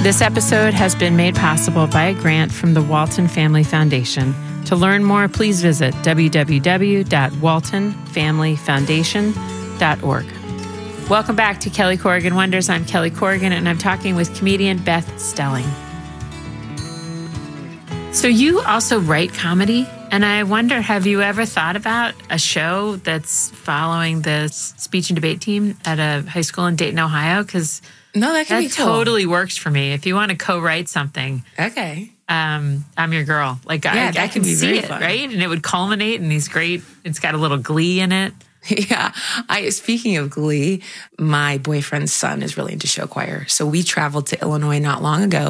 This episode has been made possible by a grant from the Walton Family Foundation. To learn more, please visit www.waltonfamilyfoundation.org. Welcome back to Kelly Corrigan Wonders. I'm Kelly Corrigan, and I'm talking with comedian Beth Stelling. So you also write comedy, and I wonder, have you ever thought about a show that's following the speech and debate team at a high school in Dayton, Ohio? Because no, that can be cool. Totally works for me. If you want to co-write something, okay, I'm your girl. Like I can see it, right? And it would culminate in these great. It's got a little glee in it. Yeah. Speaking of glee, my boyfriend's son is really into show choir, so we traveled to Illinois not long ago